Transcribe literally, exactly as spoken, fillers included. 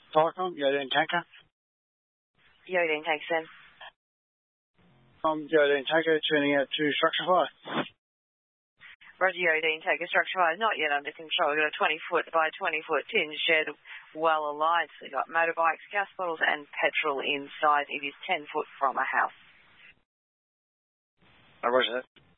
Falcon, Yodine Tanker. Yodine Tanker, Sam. Um, Yodine Tanker, turning out to structure fire. Roger, Yodine Tanker, structure fire is not yet under control. We've got a twenty foot by twenty foot tin shed well aligned. So we've got motorbikes, gas bottles and petrol inside. It is ten foot from a house. Oh, roger that.